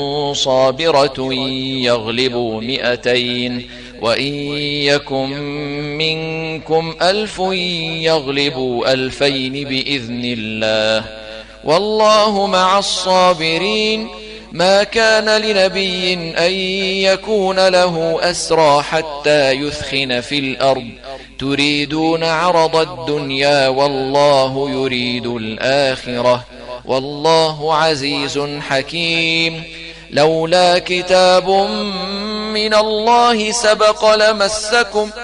صابرة يغلبوا 200 وإن يكن منكم 1000 يغلبوا 2000 بإذن الله والله مع الصابرين. ما كان لنبي أن يكون له أسرى حتى يثخن في الأرض تريدون عرض الدنيا والله يريد الآخرة والله عزيز حكيم. لولا كتاب من الله سبق لمسكم